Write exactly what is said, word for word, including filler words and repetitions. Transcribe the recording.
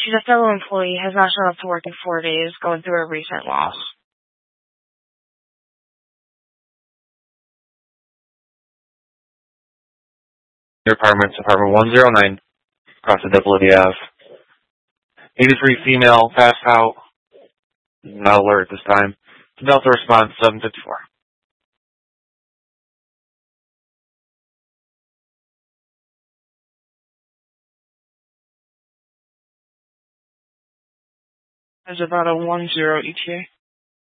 She's a fellow employee, has not shown up to work in four days, going through a recent loss. Your apartment's apartment one oh nine, across the Diplomacy Ave. eighty-three female, passed out. Not alert this time. Delta response seven fifty-four. There's about a one zero E T A.